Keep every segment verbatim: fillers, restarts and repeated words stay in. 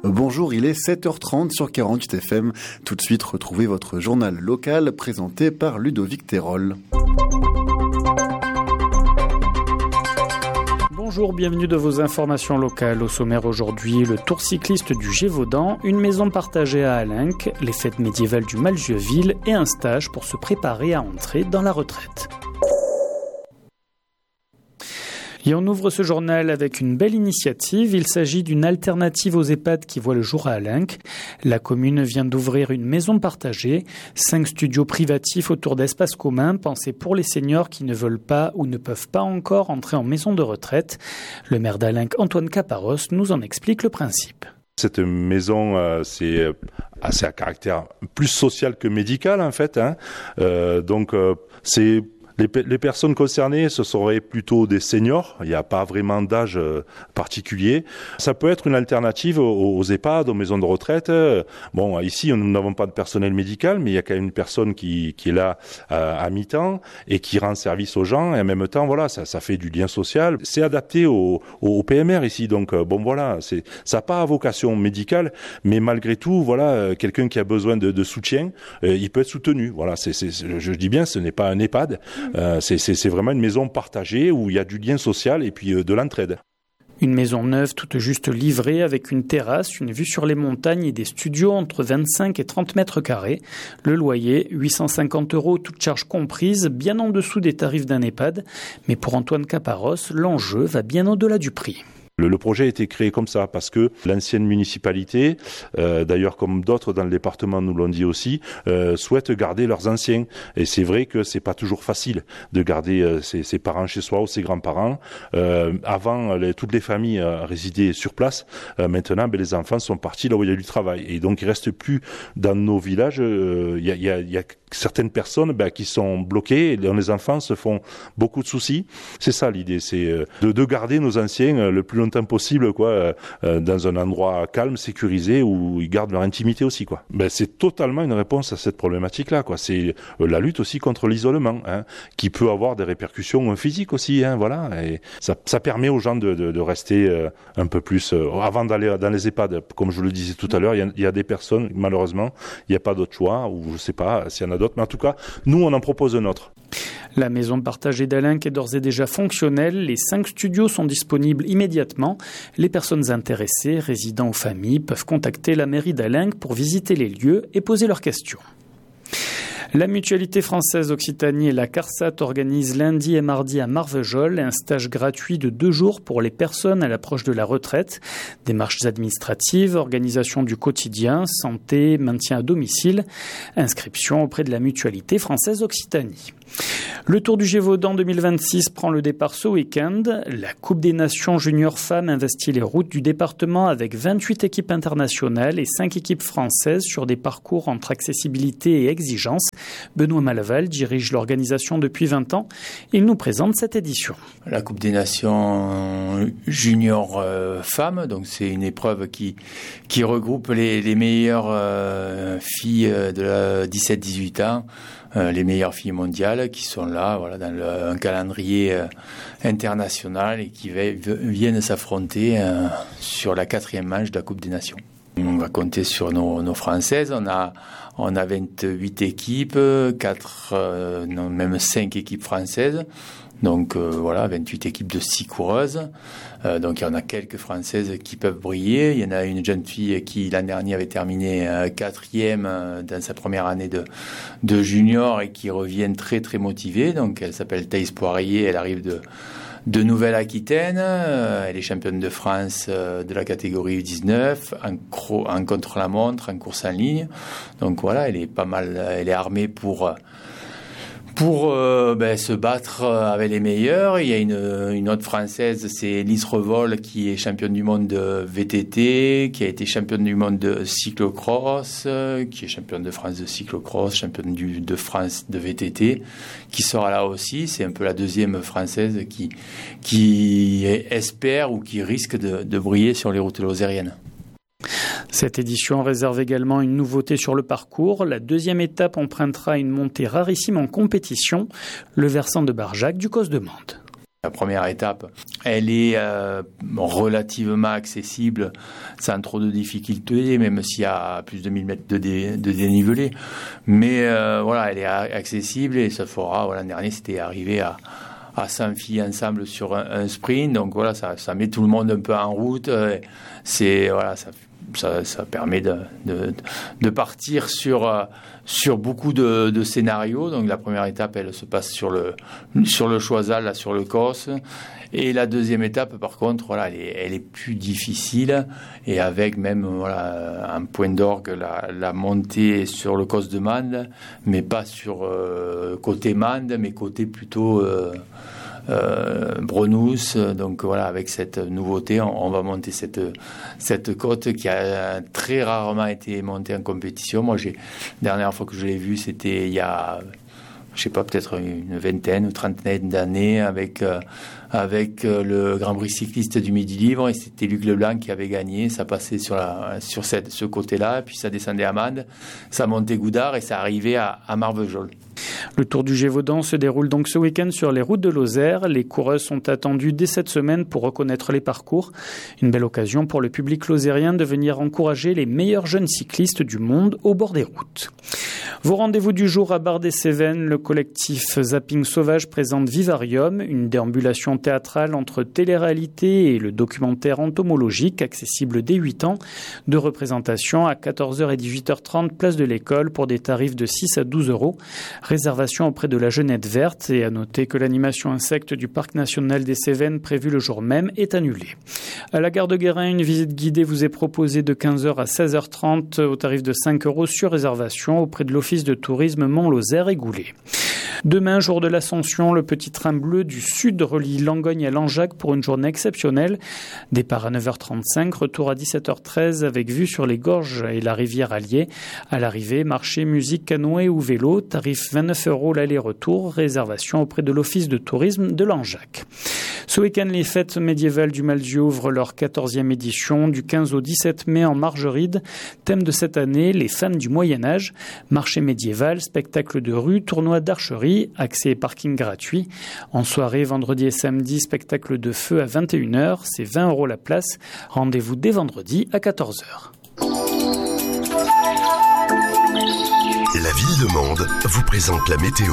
Bonjour, il est sept heures trente sur quarante-huit F M. Tout de suite, retrouvez votre journal local présenté par Ludovic Terol. Bonjour, bienvenue dans vos informations locales. Au sommaire aujourd'hui, le tour cycliste du Gévaudan, une maison partagée à Alenc, les fêtes médiévales du Malzieu-Ville et un stage pour se préparer à entrer dans la retraite. Et on ouvre ce journal avec une belle initiative. Il s'agit d'une alternative aux EHPAD qui voit le jour à Alenc. La commune vient d'ouvrir une maison partagée, cinq studios privatifs autour d'espaces communs pensés pour les seniors qui ne veulent pas ou ne peuvent pas encore entrer en maison de retraite. Le maire d'Alenc, Antoine Caparros, nous en explique le principe. Cette maison, euh, c'est assez à caractère plus social que médical en fait. Hein. Euh, donc euh, c'est Les, les personnes concernées, ce seraient plutôt des seniors. Il n'y a pas vraiment d'âge particulier. Ça peut être une alternative aux, aux EHPAD, aux maisons de retraite. Bon, ici, nous n'avons pas de personnel médical, mais il y a quand même une personne qui, qui est là à, à mi-temps et qui rend service aux gens. Et en même temps, voilà, ça, ça fait du lien social. C'est adapté au, au P M R ici. Donc, bon, voilà, c'est, ça n'a pas vocation médicale, mais malgré tout, voilà, quelqu'un qui a besoin de, de soutien, euh, il peut être soutenu. Voilà, c'est, c'est, je dis bien, ce n'est pas un EHPAD. Euh, c'est, c'est, c'est vraiment une maison partagée où il y a du lien social et puis euh, de l'entraide. Une maison neuve toute juste livrée avec une terrasse, une vue sur les montagnes et des studios entre vingt-cinq et trente mètres carrés. Le loyer, huit cent cinquante euros, toutes charges comprises, bien en dessous des tarifs d'un EHPAD. Mais pour Antoine Caparros, l'enjeu va bien au-delà du prix. Le, le projet a été créé comme ça parce que l'ancienne municipalité, euh, d'ailleurs comme d'autres dans le département nous l'ont dit aussi, euh, souhaite garder leurs anciens. Et c'est vrai que c'est pas toujours facile de garder euh, ses, ses parents chez soi ou ses grands-parents. Euh, avant, les, toutes les familles euh, résidaient sur place. Euh, maintenant, ben, les enfants sont partis là où il y a du travail. Et donc, il reste plus dans nos villages. Il euh, y, a, y, a, y a certaines personnes ben, qui sont bloquées. Et les enfants se font beaucoup de soucis. C'est ça l'idée, c'est euh, de, de garder nos anciens euh, le plus longtemps possible, quoi, euh, dans un endroit calme, sécurisé, où ils gardent leur intimité aussi, quoi. Ben, c'est totalement une réponse à cette problématique-là, quoi. C'est euh, la lutte aussi contre l'isolement, hein, qui peut avoir des répercussions physiques aussi, hein, voilà. Et ça, ça permet aux gens de, de, de rester euh, un peu plus, euh, avant d'aller dans les EHPAD, comme je le disais tout à l'heure, il y a, il y a des personnes, malheureusement, il n'y a pas d'autre choix, ou je sais pas s'il y en a d'autres, mais en tout cas, nous, on en propose un autre. La maison partagée d'Alenc est d'ores et déjà fonctionnelle. Les cinq studios sont disponibles immédiatement. Les personnes intéressées, résidents ou familles, peuvent contacter la mairie d'Alenc pour visiter les lieux et poser leurs questions. La Mutualité française Occitanie et la CARSAT organisent lundi et mardi à Marvejols un stage gratuit de deux jours pour les personnes à l'approche de la retraite. Démarches administratives, organisation du quotidien, santé, maintien à domicile, inscription auprès de la Mutualité française Occitanie. Le Tour du Gévaudan deux mille vingt-six prend le départ ce week-end. La Coupe des Nations Junior Femmes investit les routes du département avec vingt-huit équipes internationales et cinq équipes françaises sur des parcours entre accessibilité et exigence. Benoît Malaval dirige l'organisation depuis vingt ans. Il nous présente cette édition. La Coupe des Nations Junior euh, Femmes, donc c'est une épreuve qui, qui regroupe les, les meilleures euh, filles de la dix-sept dix-huit ans. Euh, les meilleures filles mondiales qui sont là, voilà, dans le, un calendrier euh, international et qui v- viennent s'affronter euh, sur la quatrième manche de la Coupe des Nations. On va compter sur nos, nos Françaises. On a, on a vingt-huit équipes, quatre, euh, non, même cinq équipes françaises. Donc euh, voilà, vingt-huit équipes de six coureuses. Euh, donc il y en a quelques Françaises qui peuvent briller. Il y en a une jeune fille qui l'an dernier avait terminé euh, quatrième euh, dans sa première année de, de junior et qui revient très très motivée. Donc elle s'appelle Thaïs Poirier, elle arrive de, de Nouvelle-Aquitaine. Euh, elle est championne de France euh, de la catégorie U dix-neuf, en, cro- en contre-la-montre, en course en ligne. Donc voilà, elle est pas mal, elle est armée pour... Euh, Pour euh, ben, se battre avec les meilleurs. Il y a une, une autre Française, c'est Lise Revol, qui est championne du monde de V T T, qui a été championne du monde de cyclocross, euh, qui est championne de France de cyclocross, championne du, de France de V T T, qui sera là aussi. C'est un peu la deuxième Française qui, qui espère ou qui risque de, de briller sur les routes lozériennes. Cette édition réserve également une nouveauté sur le parcours. La deuxième étape empruntera une montée rarissime en compétition, le versant de Barjac du Cos de Mende. La première étape, elle est euh, relativement accessible, sans trop de difficultés, même s'il y a plus de mille mètres de, dé, de dénivelé. Mais euh, voilà, elle est accessible et ça fera, voilà, l'an dernier, c'était arrivé à, à cent filles ensemble sur un, un sprint. Donc voilà, ça, ça met tout le monde un peu en route. C'est, voilà, ça, ça, ça permet de, de, de partir sur... sur beaucoup de, de scénarios. Donc la première étape, elle se passe sur le, sur le Choiseul, là, sur le Cos. Et la deuxième étape, par contre, voilà, elle est, elle est plus difficile. Et avec même voilà, un point d'orgue, la, la montée sur le Cos de Mende, mais pas sur euh, côté Mende, mais côté plutôt... Euh, Euh, Brenous, donc voilà, avec cette nouveauté, on, on va monter cette cette côte qui a très rarement été montée en compétition. Moi, j'ai la dernière fois que je l'ai vue, c'était il y a, je sais pas, peut-être une vingtaine ou trentaine d'années avec euh, avec euh, le Grand Prix cycliste du Midi Libre, et c'était Luc Leblanc qui avait gagné. Ça passait sur la sur cette ce côté-là, puis ça descendait à Mende, ça montait Goudard et ça arrivait à, à Marvejols. Le Tour du Gévaudan se déroule donc ce week-end sur les routes de Lozère. Les coureuses sont attendues dès cette semaine pour reconnaître les parcours. Une belle occasion pour le public lozérien de venir encourager les meilleurs jeunes cyclistes du monde au bord des routes. Vos rendez-vous du jour à Bar-des-Cévennes, le collectif Zapping Sauvage présente Vivarium, une déambulation théâtrale entre télé-réalité et le documentaire entomologique, accessible dès huit ans. Deux représentations à quatorze heures et dix-huit heures trente, place de l'École, pour des tarifs de six à douze euros. Réservation auprès de la Jeunette Verte, et à noter que l'animation insecte du Parc national des Cévennes prévue le jour même est annulée. À la gare de Guérin, une visite guidée vous est proposée de quinze heures à seize heures trente au tarif de cinq euros sur réservation auprès de l'Office de tourisme Mont-Lozère et Goulet. Demain, jour de l'Ascension, le petit train bleu du Sud relie Langogne à Langeac pour une journée exceptionnelle. Départ à neuf heures trente-cinq, retour à dix-sept heures treize avec vue sur les gorges et la rivière Allier. À l'arrivée, marché, musique, canoë ou vélo, tarif vingt-neuf euros l'aller-retour, réservation auprès de l'Office de tourisme de Langeac. Ce week-end, les fêtes médiévales du Malzieu ouvrent leur quatorzième édition du quinze au dix-sept mai en Margeride. Thème de cette année, les femmes du Moyen-Âge. Marché médiéval, spectacle de rue, tournoi d'archerie, accès et parking gratuit. En soirée, vendredi et samedi, spectacle de feu à vingt et une heures, c'est vingt euros la place. Rendez-vous dès vendredi à quatorze heures. La ville de Mende vous présente la météo.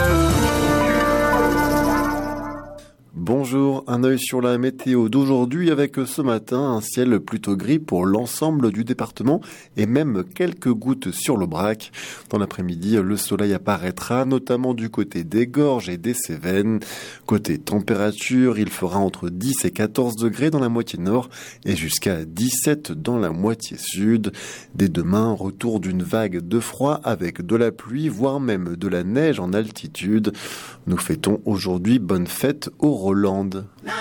Bonjour, un œil sur la météo d'aujourd'hui avec ce matin un ciel plutôt gris pour l'ensemble du département et même quelques gouttes sur l'Aubrac. Dans l'après-midi, le soleil apparaîtra notamment du côté des Gorges et des Cévennes. Côté température, il fera entre dix et quatorze degrés dans la moitié nord et jusqu'à dix-sept dans la moitié sud. Dès demain, retour d'une vague de froid avec de la pluie, voire même de la neige en altitude. Nous fêtons aujourd'hui bonne fête au Rolande.